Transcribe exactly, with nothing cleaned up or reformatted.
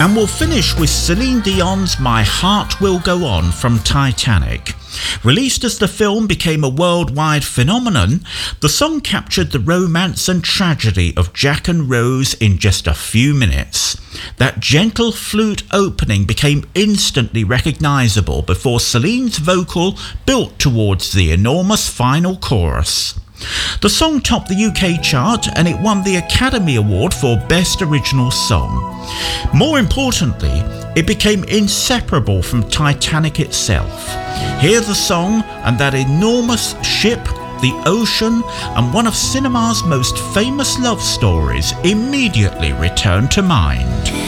And we'll finish with Celine Dion's My Heart Will Go On from Titanic. Released as the film became a worldwide phenomenon, the song captured the romance and tragedy of Jack and Rose in just a few minutes. That gentle flute opening became instantly recognisable before Celine's vocal built towards the enormous final chorus. The song topped the U K chart and it won the Academy Award for Best Original Song. More importantly, it became inseparable from Titanic itself. Hear the song and that enormous ship, the ocean, and one of cinema's most famous love stories immediately return to mind.